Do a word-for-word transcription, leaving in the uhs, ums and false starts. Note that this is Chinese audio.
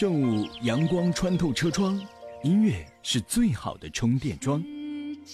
正午，阳光穿透车窗，音乐是最好的充电桩。